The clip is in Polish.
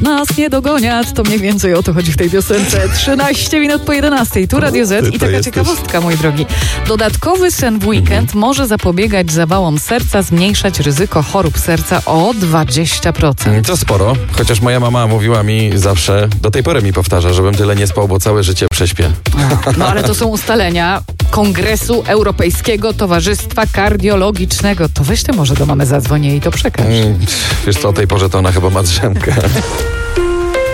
Nas nie dogoniać, to mniej więcej o to chodzi w tej piosence. 13 minut po 11. Tu Radio Z i taka ciekawostka, mój drogi. Dodatkowy sen w weekend może zapobiegać zawałom serca, zmniejszać ryzyko chorób serca o 20%. To sporo, chociaż moja mama mówiła mi zawsze, do tej pory mi powtarza, żebym tyle nie spał, bo całe życie prześpię. No ale to są ustalenia Kongresu Europejskiego Towarzystwa Kardiologicznego. To weź ty może do mamy zadzwonię i to przekaż. Wiesz co, o tej porze to ona chyba ma drzemkę.